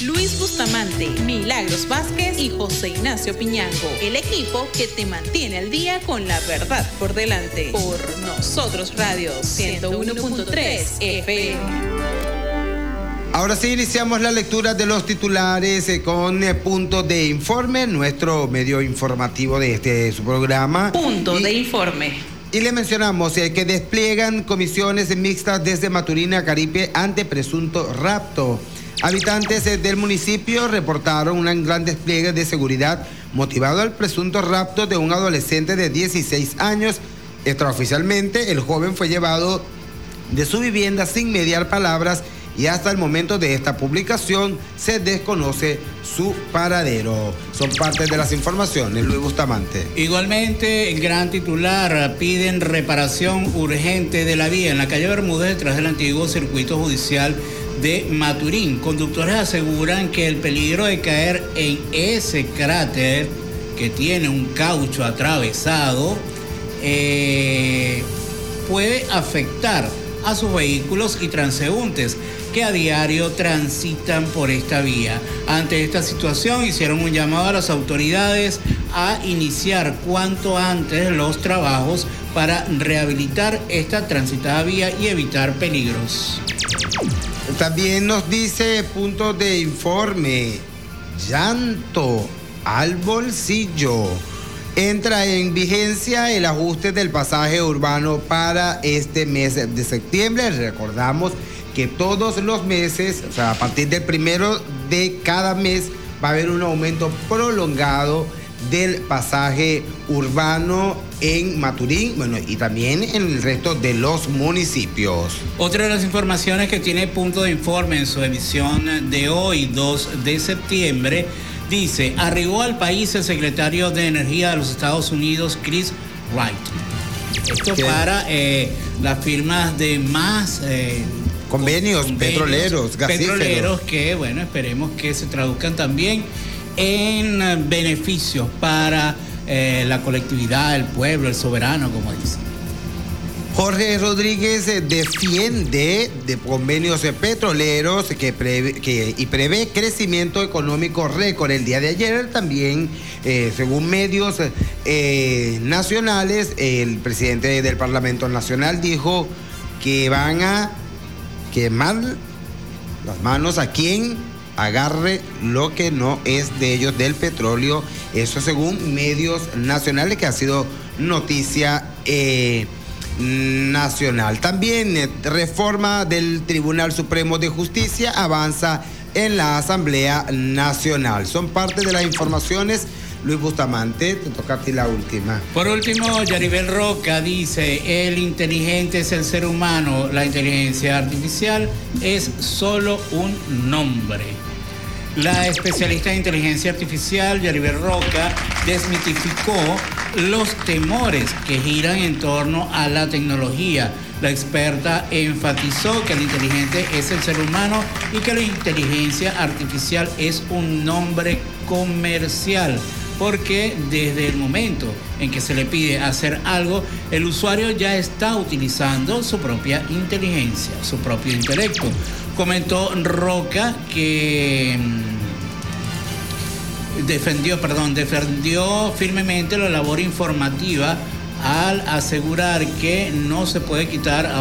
Luis Bustamante, Milagros Vázquez y José Ignacio Piñango. El equipo que te mantiene al día con la verdad por delante. Por Nosotros Radio 101.3 FM. Ahora sí, iniciamos la lectura de los titulares con Punto de Informe, nuestro medio informativo de su programa. Punto de Informe. Y le mencionamos que despliegan comisiones mixtas desde Maturín a Caripe ante presunto rapto. Habitantes del municipio reportaron un gran despliegue de seguridad motivado al presunto rapto de un adolescente de 16 años. Extraoficialmente, el joven fue llevado de su vivienda sin mediar palabras y hasta el momento de esta publicación se desconoce su paradero. Son parte de las informaciones, Luis Bustamante. Igualmente, el gran titular: piden reparación urgente de la vía en la calle Bermúdez detrás del antiguo circuito judicial de Maturín. Conductores aseguran que el peligro de caer en ese cráter que tiene un caucho atravesado puede afectar a sus vehículos y transeúntes que a diario transitan por esta vía. Ante esta situación, hicieron un llamado a las autoridades a iniciar cuanto antes los trabajos para rehabilitar esta transitada vía y evitar peligros. También nos dice Punto de Informe: llanto al bolsillo. Entra en vigencia el ajuste del pasaje urbano para este mes de septiembre. Recordamos que todos los meses, o sea, a partir del 1 de cada mes, va a haber un aumento prolongado del pasaje urbano en Maturín, bueno, y también en el resto de los municipios. Otra de las informaciones que tiene Punto de Informe en su edición de hoy, 2 de septiembre, dice: arribó al país el secretario de Energía de los Estados Unidos, Chris Wright. Esto para las firmas de más convenios petroleros, gasíferos. Petroleros que, bueno, esperemos que se traduzcan también en beneficios para la colectividad, el pueblo, el soberano, como dicen. Jorge Rodríguez defiende de convenios petroleros y prevé crecimiento económico récord. El día de ayer también, según medios nacionales, el presidente del Parlamento Nacional dijo que van a quemar las manos a quien agarre lo que no es de ellos del petróleo. Eso según medios nacionales, que ha sido noticia nacional. También reforma del Tribunal Supremo de Justicia avanza en la Asamblea Nacional. Son parte de las informaciones. Luis Bustamante, te toca a ti la última. Por último, Yaribel Roca dice: el inteligente es el ser humano, la inteligencia artificial es solo un nombre. La especialista en inteligencia artificial, Yaribel Roca, desmitificó los temores que giran en torno a la tecnología. La experta enfatizó que el inteligente es el ser humano y que la inteligencia artificial es un nombre comercial, porque desde el momento en que se le pide hacer algo, el usuario ya está utilizando su propia inteligencia, su propio intelecto. Comentó Roca que defendió firmemente la labor informativa al asegurar que no se puede quitar a